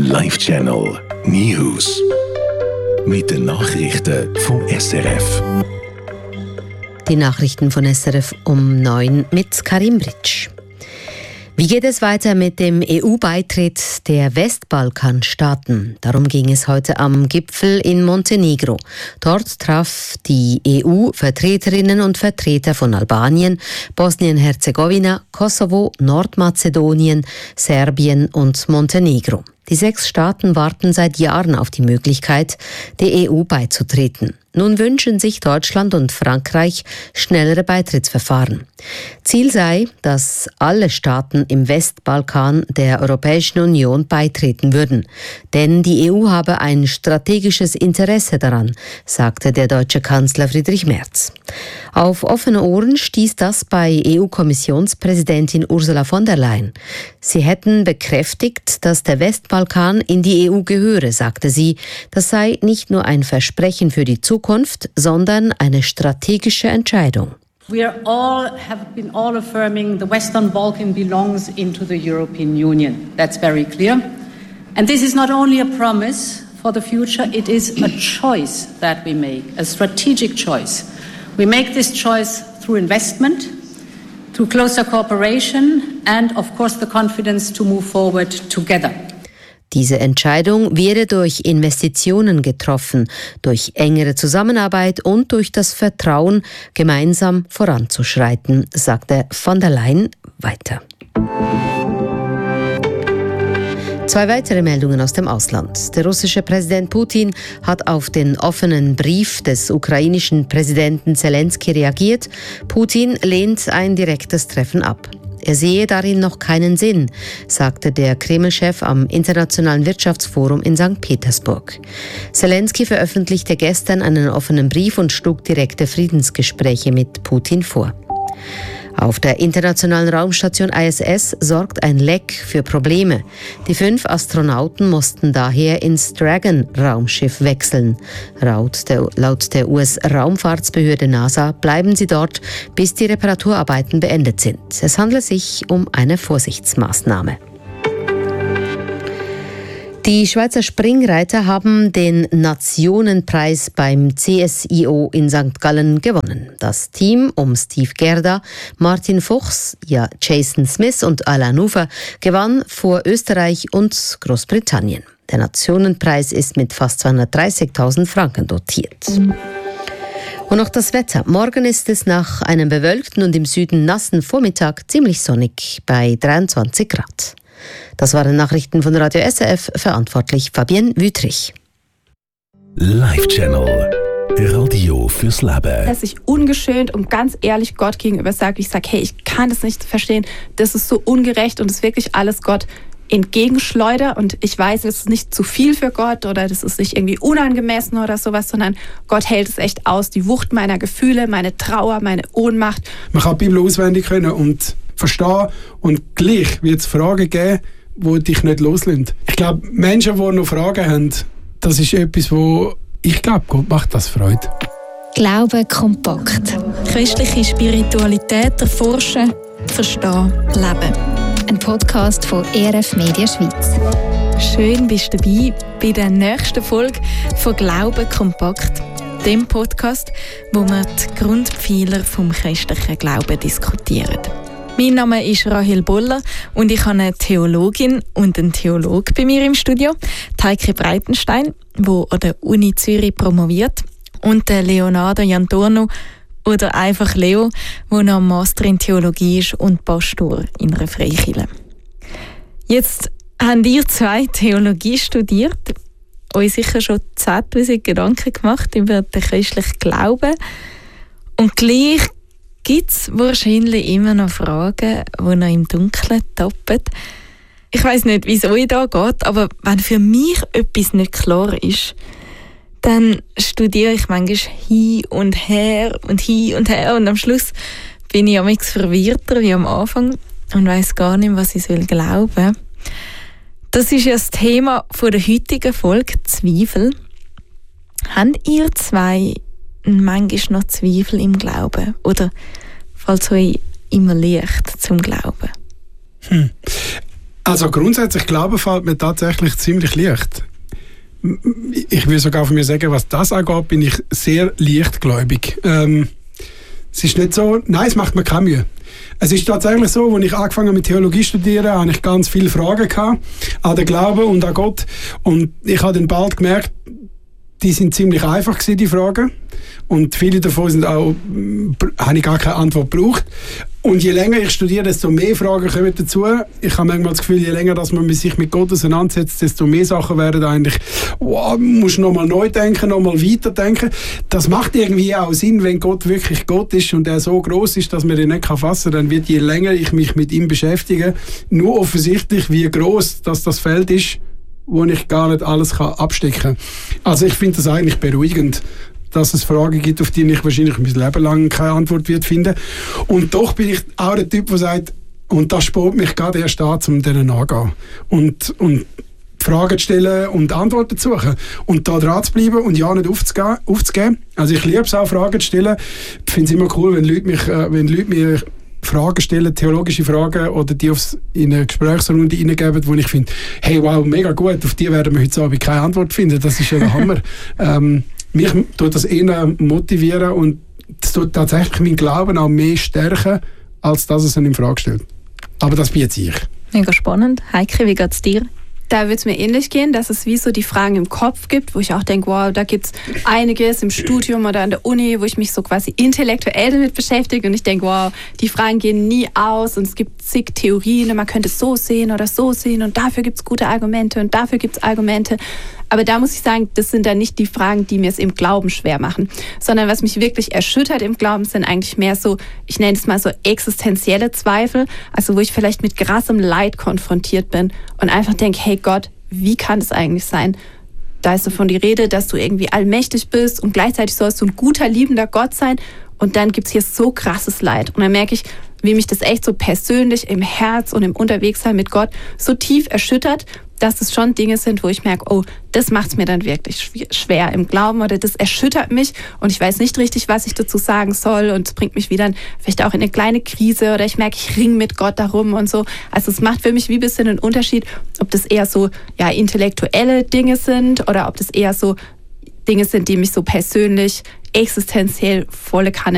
Live Channel News. Mit den Nachrichten vom SRF. Die Nachrichten von SRF um 9 mit Karim Britsch. Wie geht es weiter mit dem EU-Beitritt der Westbalkanstaaten? Darum ging es heute am Gipfel in Montenegro. Dort traf die EU-Vertreterinnen und Vertreter von Albanien, Bosnien-Herzegowina, Kosovo, Nordmazedonien, Serbien und Montenegro. Die 6 Staaten warten seit Jahren auf die Möglichkeit, der EU beizutreten. Nun wünschen sich Deutschland und Frankreich schnellere Beitrittsverfahren. Ziel sei, dass alle Staaten im Westbalkan der Europäischen Union beitreten würden. Denn die EU habe ein strategisches Interesse daran, sagte der deutsche Kanzler Friedrich Merz. Auf offene Ohren stieß das bei EU-Kommissionspräsidentin Ursula von der Leyen. Sie hätten bekräftigt, dass der Westbalkan in die EU gehöre, sagte sie. Das sei nicht nur ein Versprechen für die Zukunft, sondern eine strategische Entscheidung. have been all affirming the Western Balkan belongs into the European Union. That's very clear. And this is not only a promise for the future, it is a choice that we make, a strategic choice. We make this choice through investment, through closer cooperation and, of course, the confidence to move forward together. Diese Entscheidung werde durch Investitionen getroffen, durch engere Zusammenarbeit und durch das Vertrauen, gemeinsam voranzuschreiten, sagte von der Leyen weiter. 2 weitere Meldungen aus dem Ausland. Der russische Präsident Putin hat auf den offenen Brief des ukrainischen Präsidenten Zelensky reagiert. Putin lehnt ein direktes Treffen ab. Er sehe darin noch keinen Sinn, sagte der Kreml-Chef am Internationalen Wirtschaftsforum in St. Petersburg. Zelensky veröffentlichte gestern einen offenen Brief und schlug direkte Friedensgespräche mit Putin vor. Auf der internationalen Raumstation ISS sorgt ein Leck für Probleme. Die 5 Astronauten mussten daher ins Dragon-Raumschiff wechseln. Laut der US-Raumfahrtsbehörde NASA bleiben sie dort, bis die Reparaturarbeiten beendet sind. Es handelt sich um eine Vorsichtsmaßnahme. Die Schweizer Springreiter haben den Nationenpreis beim CSIO in St. Gallen gewonnen. Das Team um Steve Gerda, Martin Fuchs, Jason Smith und Alain Ufer gewann vor Österreich und Großbritannien. Der Nationenpreis ist mit fast 230.000 Franken dotiert. Und noch das Wetter. Morgen ist es nach einem bewölkten und im Süden nassen Vormittag ziemlich sonnig bei 23 Grad. Das waren Nachrichten von Radio SRF, verantwortlich Fabienne Wüthrich. Live Channel Radio fürs Leben. Dass ich ungeschönt und ganz ehrlich Gott gegenüber sage, hey, ich kann das nicht verstehen, das ist so ungerecht und es ist wirklich alles Gott entgegenschleuder und ich weiß, es ist nicht zu viel für Gott oder das ist nicht irgendwie unangemessen oder sowas, sondern Gott hält es echt aus, die Wucht meiner Gefühle, meine Trauer, meine Ohnmacht. Man kann die Bibel auswendig können und verstehen und gleich wird es Fragen geben, die dich nicht loslassen. Ich glaube, Menschen, die noch Fragen haben, das ist etwas, wo ich glaube, Gott macht das Freude. Glaube kompakt. Christliche Spiritualität erforschen, verstehen, leben. Ein Podcast von ERF Media Schweiz. Schön bist du dabei bei der nächsten Folge von Glaube kompakt, dem Podcast, wo wir die Grundpfeiler vom christlichen Glauben diskutieren. Mein Name ist Rahel Boller und ich habe eine Theologin und einen Theologen bei mir im Studio, Heike Breitenstein, der an der Uni Zürich promoviert, und der Leonardo Jantorno oder einfach Leo, der noch Master in Theologie ist und Pastor in einer Freikirche. Jetzt habt ihr 2 Theologie studiert, euch sicher schon 10'000 Gedanken gemacht über den christlichen Glauben und gleich gibt es wahrscheinlich immer noch Fragen, die noch im Dunkeln tappen. Ich weiss nicht, wie es euch da geht, aber wenn für mich etwas nicht klar ist, dann studiere ich manchmal hin und her und am Schluss bin ich manchmal verwirrter wie am Anfang und weiss gar nicht, was ich glauben soll. Das ist ja das Thema der heutigen Folge, Zweifel. Habt ihr 2 manchmal noch Zweifel im Glauben? Oder fällt es euch immer leicht zum Glauben? Also grundsätzlich Glauben fällt mir tatsächlich ziemlich leicht. Ich will sogar von mir sagen, was das angeht, bin ich sehr leichtgläubig. Es ist nicht so, nein, es macht mir keine Mühe. Es ist tatsächlich so, als ich angefangen habe mit Theologie zu studieren, habe ich ganz viele Fragen gehabt an den Glauben und an Gott. Und ich habe dann bald gemerkt, die sind ziemlich einfach gewesen, die Fragen. Und viele davon sind auch, habe ich gar keine Antwort gebraucht. Und je länger ich studiere, desto mehr Fragen kommen dazu. Ich habe manchmal das Gefühl, je länger dass man sich mit Gott auseinandersetzt, desto mehr Sachen werden eigentlich, musst du nochmal neu denken, nochmal weiterdenken. Das macht irgendwie auch Sinn, wenn Gott wirklich Gott ist und er so groß ist, dass man ihn nicht fassen kann, dann wird, je länger ich mich mit ihm beschäftige, nur offensichtlich, wie groß das Feld ist, wo ich gar nicht alles abstecken kann. Also ich finde das eigentlich beruhigend, dass es Fragen gibt, auf die ich wahrscheinlich mein Leben lang keine Antwort wird finden. Und doch bin ich auch der Typ, der sagt, und das sport mich gerade erst an, um denen nachzugehen. Und Fragen zu stellen und Antworten zu suchen. Und da dran zu bleiben und ja nicht aufzugeben. Also ich liebe es auch, Fragen zu stellen. Ich finde es immer cool, wenn Leute mir Fragen stellen, theologische Fragen, oder die in eine Gesprächsrunde hineingeben, wo ich finde, hey, wow, mega gut, auf die werden wir heute Abend keine Antwort finden. Das ist ja der Hammer. Mich tut das eher motivieren und das tut tatsächlich meinen Glauben auch mehr stärken, als dass es ihn in Frage stellt. Aber das bietet sich. Mega spannend. Heike, wie geht es dir? Da wird es mir ähnlich gehen, dass es wie so die Fragen im Kopf gibt, wo ich auch denke, wow, da gibt es einiges im Studium oder an der Uni, wo ich mich so quasi intellektuell damit beschäftige und ich denke, wow, die Fragen gehen nie aus und es gibt zig Theorien und man könnte es so sehen oder so sehen und dafür gibt es gute Argumente und dafür gibt es Argumente. Aber da muss ich sagen, das sind dann nicht die Fragen, die mir es im Glauben schwer machen, sondern was mich wirklich erschüttert im Glauben sind eigentlich mehr so, ich nenne es mal so existenzielle Zweifel, also wo ich vielleicht mit krassem Leid konfrontiert bin und einfach denke, hey Gott, wie kann es eigentlich sein? Da ist davon die Rede, dass du irgendwie allmächtig bist und gleichzeitig sollst du ein guter, liebender Gott sein und dann gibt es hier so krasses Leid. Und dann merke ich, wie mich das echt so persönlich im Herz und im Unterwegssein mit Gott so tief erschüttert, dass es schon Dinge sind, wo ich merke, oh, das macht es mir dann wirklich schwer im Glauben oder das erschüttert mich und ich weiß nicht richtig, was ich dazu sagen soll und es bringt mich wieder vielleicht auch in eine kleine Krise oder ich merke, ich ringe mit Gott darum und so. Also es macht für mich wie ein bisschen einen Unterschied, ob das eher so ja, intellektuelle Dinge sind oder ob das eher so Dinge sind, die mich so persönlich, existenziell volle Kanne